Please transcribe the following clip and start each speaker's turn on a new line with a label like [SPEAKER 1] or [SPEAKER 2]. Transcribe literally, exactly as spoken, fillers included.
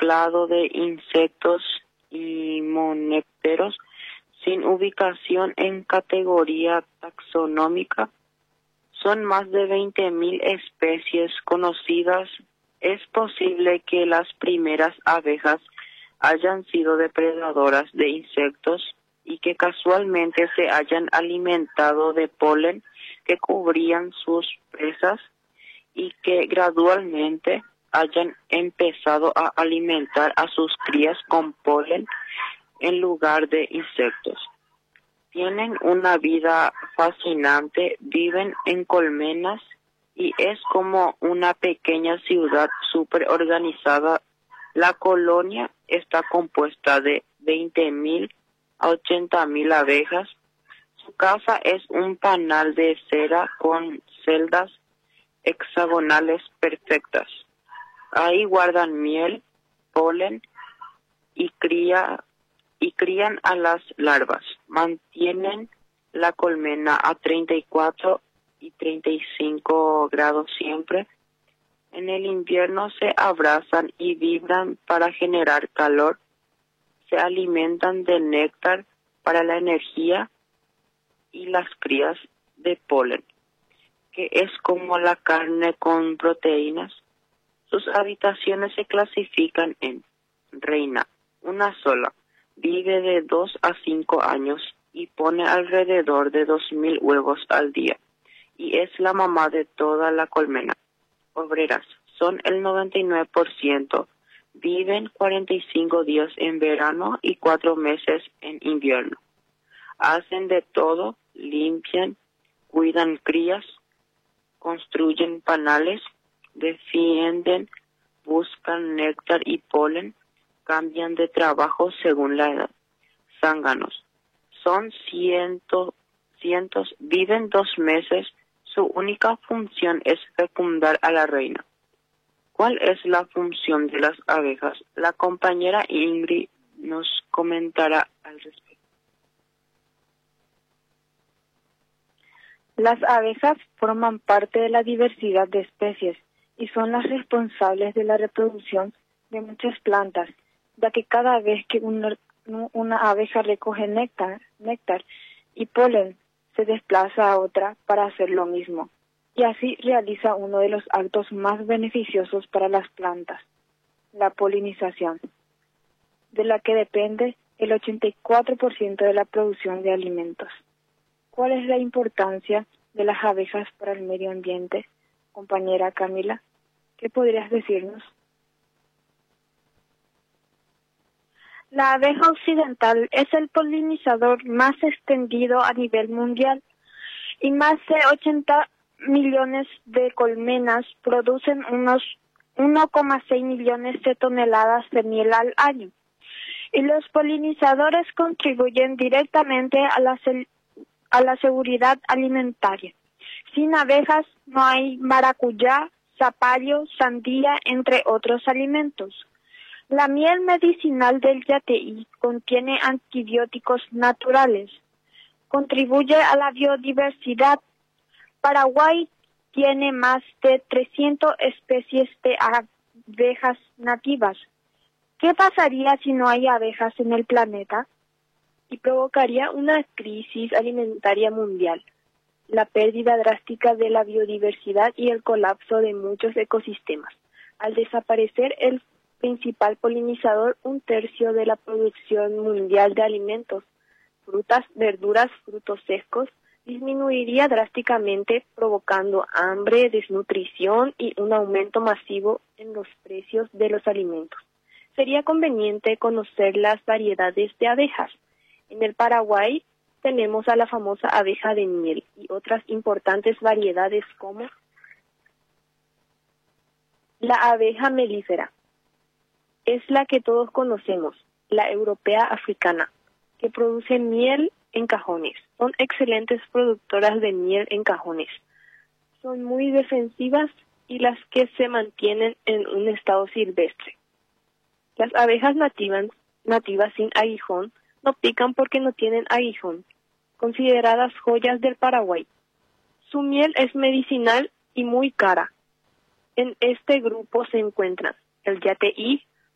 [SPEAKER 1] clado de insectos y monépteros sin ubicación en categoría taxonómica. Son más de veinte mil especies conocidas. Es posible que las primeras abejas hayan sido depredadoras de insectos y que casualmente se hayan alimentado de polen que cubrían sus presas y que gradualmente hayan empezado a alimentar a sus crías con polen en lugar de insectos. Tienen una vida fascinante, viven en colmenas y es como una pequeña ciudad súper organizada. La colonia está compuesta de veinte mil a ochenta mil abejas. Su casa es un panal de cera con celdas hexagonales perfectas. Ahí guardan miel, polen y cría y crían a las larvas. Mantienen la colmena a treinta y cuatro y treinta y cinco grados siempre. En el invierno se abrazan y vibran para generar calor. Se alimentan de néctar para la energía y las crías de polen, que es como la carne con proteínas. Sus habitaciones se clasifican en reina, una sola. Vive de dos a cinco años y pone alrededor de dos mil huevos al día. Y es la mamá de toda la colmena. Obreras son el noventa y nueve por ciento. Viven cuarenta y cinco días en verano y cuatro meses en invierno. Hacen de todo, limpian, cuidan crías, construyen panales, defienden, buscan néctar y polen, cambian de trabajo según la edad. Zánganos. Son cientos, cientos, viven dos meses. Su única función es fecundar a la reina. ¿Cuál es la función de las abejas? La compañera Ingrid nos comentará al respecto.
[SPEAKER 2] Las abejas forman parte de la diversidad de especies y son las responsables de la reproducción de muchas plantas, ya que cada vez que una, una abeja recoge néctar, néctar y polen, se desplaza a otra para hacer lo mismo, y así realiza uno de los actos más beneficiosos para las plantas, la polinización, de la que depende el ochenta y cuatro por ciento de la producción de alimentos. ¿Cuál es la importancia de las abejas para el medio ambiente, compañera Camila? ¿Qué podrías decirnos?
[SPEAKER 3] La abeja occidental es el polinizador más extendido a nivel mundial y más de ochenta millones de colmenas producen unos uno coma seis millones de toneladas de miel al año. Y los polinizadores contribuyen directamente a la, a la seguridad alimentaria. Sin abejas no hay maracuyá, zapallo, sandía, entre otros alimentos. La miel medicinal del yateí contiene antibióticos naturales. Contribuye a la biodiversidad. Paraguay tiene más de trescientas especies de abejas nativas. ¿Qué pasaría si no hay abejas en el planeta?
[SPEAKER 2] Y provocaría una crisis alimentaria mundial, la pérdida drástica de la biodiversidad y el colapso de muchos ecosistemas. Al desaparecer el principal polinizador, un tercio de la producción mundial de alimentos, frutas, verduras, frutos secos, disminuiría drásticamente, provocando hambre, desnutrición y un aumento masivo en los precios de los alimentos. Sería conveniente conocer las variedades de abejas. En el Paraguay tenemos a la famosa abeja de miel y otras importantes variedades como la abeja melífera. Es la que todos conocemos, la europea africana, que produce miel en cajones. Son excelentes productoras de miel en cajones. Son muy defensivas y las que se mantienen en un estado silvestre. Las abejas nativas, nativas sin aguijón no pican porque no tienen aguijón, consideradas joyas del Paraguay. Su miel es medicinal y muy cara. En este grupo se encuentran el yateí,